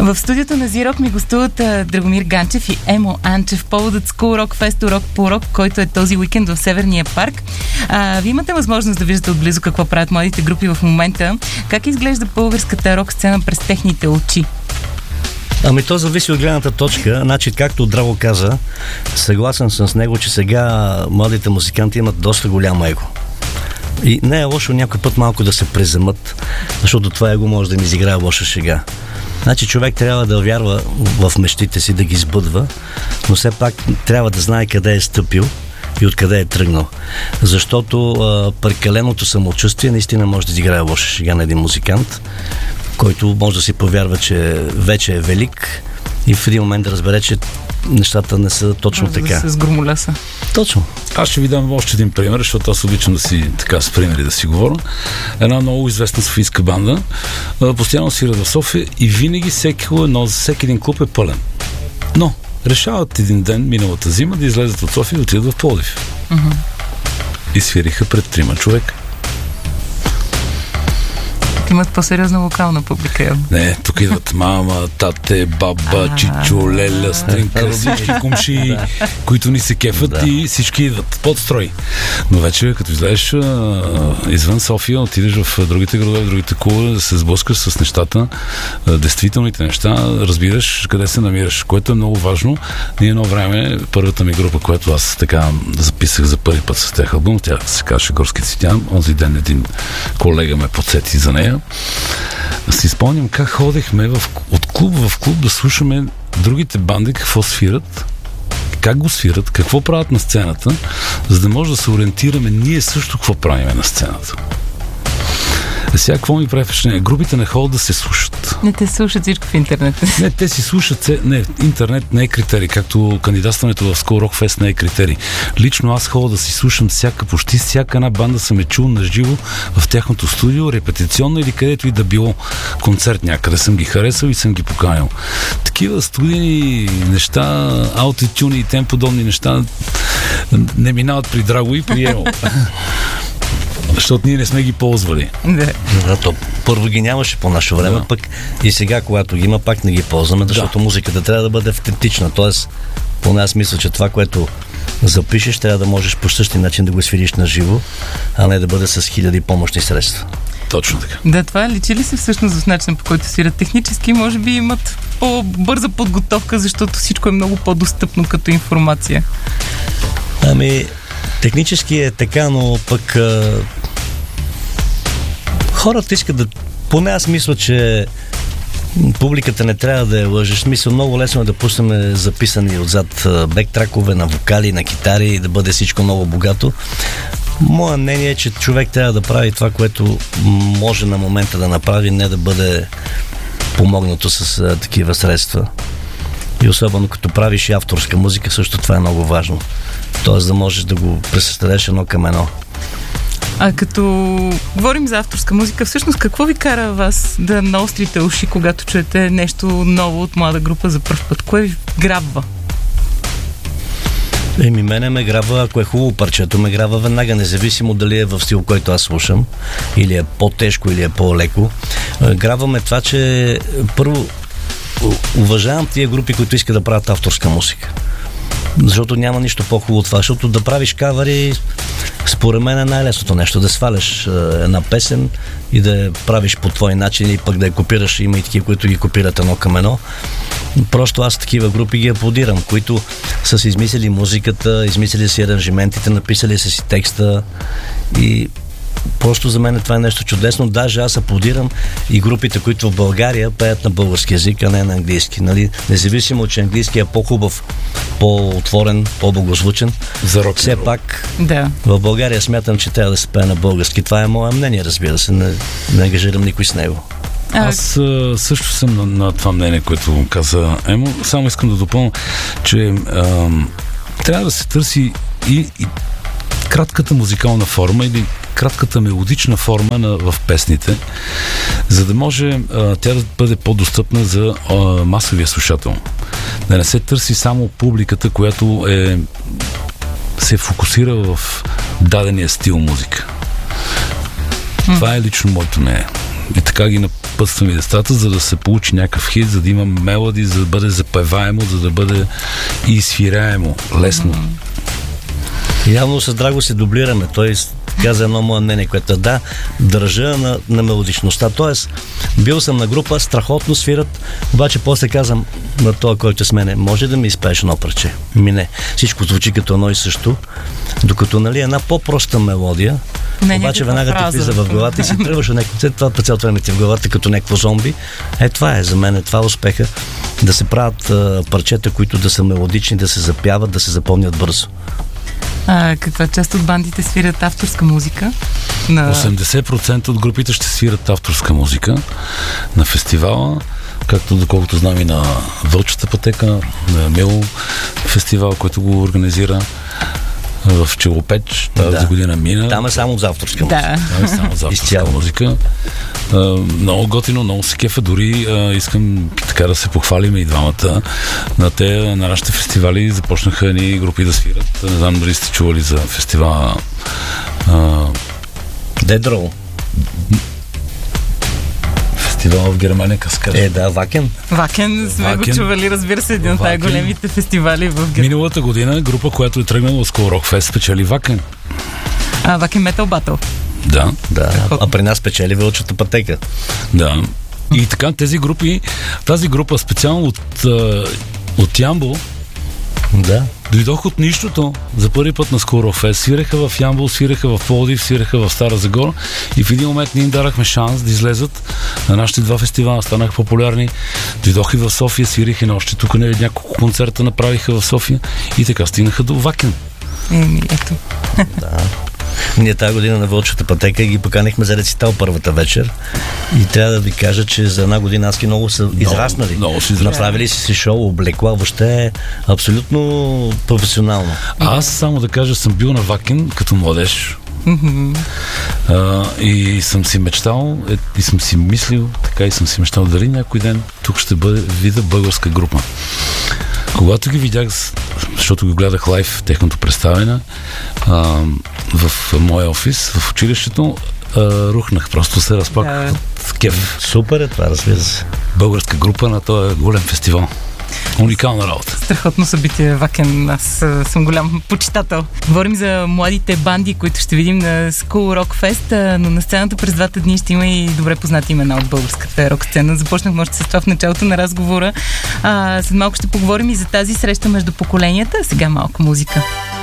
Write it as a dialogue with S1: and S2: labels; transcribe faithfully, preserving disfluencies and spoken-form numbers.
S1: В студиото на Зирок ми гостуват а, Драгомир Ганчев и Емо Анчев. Поводът School Rock Fest Урок по урок, който е този уикенд в Северния парк. А, вие имате възможност да виждате отблизо какво правят младите групи в момента. Как изглежда българската рок сцена през техните очи?
S2: Ами то зависи от гледната точка. Значи, както Драго каза, съгласен съм с него, че сега младите музиканти имат доста голямо его. И не е лошо някой път малко да се преземат, защото това его може да им изиграе лоша шега. Значи човек трябва да вярва в мечтите си, да ги сбъдва, но все пак трябва да знае къде е стъпил и откъде е тръгнал. Защото а, прекаленото самочувствие наистина може да изиграе лоша шега на един музикант, който може да си повярва, че вече е велик и в един момент да разбере, че нещата не са точно
S1: може
S2: така.
S1: Да се сгромоляса.
S2: Точно.
S3: Аз ще ви дам още един пример, защото аз обичам да си така с примери да си говоря. Една много известна софийска банда постоянно свират в София и винаги всеки, едно, всеки един клуб е пълен. Но решават един ден, миналата зима, да излезат от София и отидат в Пловдив. Uh-huh. И свириха пред трима човека.
S1: Имат по-сериозна локална публика.
S3: Не, тук идват мама, тате, баба, чичо, леля, стринка, всички кумши, които ни се кефат и всички идват под строй. Но вече, като излезеш извън София, отидеш в другите градове, в другите клубове, да се сблъскаш с нещата, действителните неща, разбираш къде се намираш, което е много важно. Ние едно време, първата ми група, която аз така записах за първи път с тях албум, тя се казваше Горски цветян. Онзи ден един колега ме подсети за нея. Си спомням как ходехме в, от клуб в клуб да слушаме другите банди какво свират, как го свират, какво правят на сцената, за да може да се ориентираме ние също какво правим на сцената. А сега какво ми прави впечатление? Групите не ходят да се слушат.
S1: Не те слушат всичко в интернет.
S3: Не, те си слушат. Не, интернет не е критерий, както кандидатстването в School Rock Fest не е критерий. Лично аз ходя да си слушам всяка, почти всяка една банда съм е чул на живо в тяхното студио, репетиционно или където и да било концерт някъде. Съм ги харесал и съм ги поканил. Такива студийни неща, аутотюни и тем подобни неща не минават при Драго и при Емо. Защото ние не сме ги ползвали.
S1: Да.
S2: Да, то първо ги нямаше по наше време, да. Пък и сега, когато ги има, пак не ги ползваме, защото да. Музиката трябва да бъде автентична. Тоест, поне аз мисля, че това, което запишеш, трябва да можеш по същия начин да го свириш на живо, а не да бъде с хиляди помощни средства.
S3: Точно така.
S1: Да, това личи ли се всъщност в начина, по който свират? Технически може би имат по-бърза подготовка, защото всичко е много по-достъпно като информация.
S2: Ами, технически е така, но пък а, хората искат да... Поне аз мисля, че публиката не трябва да я лъжеш. Мисля, много лесно е да пуснем записани отзад бектракове на вокали, на китари и да бъде всичко много богато. Моя мнение е, че човек трябва да прави това, което може на момента да направи, не да бъде помогнато с а, такива средства. И особено като правиш и авторска музика, също това е много важно. Тоест да можеш да го пресъздадеш едно към едно.
S1: А като говорим за авторска музика, всъщност какво ви кара вас да наострите уши, когато чуете нещо ново от млада група за пръв път? Кое ви грабва?
S2: Еми, мене ме грабва, ако е хубаво парчето, ме грабва веднага, независимо дали е в стил, който аз слушам, или е по-тежко, или е по-леко. Грабва ме това, че първо уважавам тия групи, които искат да правят авторска музика. Защото няма нищо по-хубаво от това, защото да правиш кавъри, според мен е най-лесното нещо, да сваляш една песен и да я правиш по твой начин и пък да я копираш, има и такива, които ги копират едно към едно. Просто аз такива групи ги аплодирам, които са си измислили музиката, измислили си аранжиментите, написали са си текста и просто за мен това е нещо чудесно. Даже аз аплодирам и групите, които в България пеят на български език, а не на английски. Нали? Независимо, че английски е по-хубав, по-отворен, по-благозвучен.
S3: За рок.
S2: Все пак
S1: да.
S2: В България смятам, че трябва да се пее на български. Това е мое мнение, разбира се. Не, не ангажирам никой с него.
S3: Аз също съм на, на това мнение, което каза Емо. Само искам да допълня, че ам, трябва да се търси и, и кратката музикална форма или кратката мелодична форма на, в песните, за да може а, тя да бъде по-достъпна за а, масовия слушател. Да не се търси само публиката, която е се фокусира в дадения стил музика. Mm. Това е лично моето мнение. И така ги напъствам и децата, за да се получи някакъв хит, за да има мелоди, за да бъде запеваемо, за да бъде и свираемо, лесно.
S2: Mm-hmm. Явно с Драго се дублираме. Той каза едно мое мнение, което да, държа на, на мелодичността. Тоест, бил съм на група, страхотно свират, обаче после казвам на това, който е с мене, може да ми изпееш едно парче? Ми не. Всичко звучи като едно и също, докато, нали, една по-проста мелодия, не, обаче веднага ти влиза в главата и си тръгваш от някакво, това по цялото време ти в главата като някакво зомби. Е, това е за мен, това е успеха, да се правят а, парчета, които да са мелодични, да се запяват, да се запомнят бързо.
S1: А, каква част от бандите свират авторска музика? На...
S3: осемдесет процента от групите ще свират авторска музика на фестивала, както доколкото знам и на Вълчата пътека, на Мил фестивал, който го организира в Челопеч, тази да. година мина.
S2: Там е само за авторска музика.
S1: Да.
S3: Там е само за авторска музика. Uh, много готино, много се кефа, дори uh, искам така да се похвалим и двамата. На те, на нашите фестивали започнаха едни групи да свират. Не знам дали сте чували за фестивала uh,
S2: Dead Row.
S3: Фестивал в Германия, Каскар.
S2: Е, да, Вакен.
S1: Вакен, сме Вакен. Го чували, разбира се, един от най-големите фестивали в Германия.
S3: Миналата година група, която е тръгнала от School Rock Fest, спечели Вакен.
S1: А, Вакен Метал Батъл.
S3: Да.
S2: Да, а при нас печели Вълчата пътека.
S3: Да. И така тези групи, тази група специално от, от Ямбол,
S2: да.
S3: дойдох от нищото за първи път на School Rock Fest. Свиреха в Ямбол, свиреха в Пловдив, свиреха в Стара Загора и в един момент ние им дарахме шанс да излезат на нашите два фестивала, станаха популярни. Дойдох и в София, свириха и на още тук няколко концерта направиха в София и така стигнаха до Вакен.
S1: Еми, ето.
S2: Да. Ние тази година на Вълчата пътека ги поканихме за рецитал първата вечер и трябва да ви кажа, че за една година аски много са израснали.
S3: Много, много
S2: направили си си шоу, облекла, въобще е абсолютно професионално.
S3: А аз само да кажа, съм бил на Вакен като младеж. Mm-hmm. А, и съм си мечтал е, и съм си мислил така и съм си мечтал дали някой ден тук ще бъде вида българска група. Когато ги видях, защото го гледах лайв техното представяне а, в моя офис, в училището, а, рухнах, просто се разплаках yeah. от кеф.
S2: Супер е това, разбира се.
S3: Българска група на този голям фестивал. Уникална работа.
S1: Страхотно събитие, Вакен. Аз съм голям почитател. Говорим за младите банди, които ще видим на School Rock Fest, но на сцената през двата дни ще има и добре познати имена от българската рок сцена. Започнах още с това в началото на разговора. А, след малко ще поговорим и за тази среща между поколенията. Сега малко музика.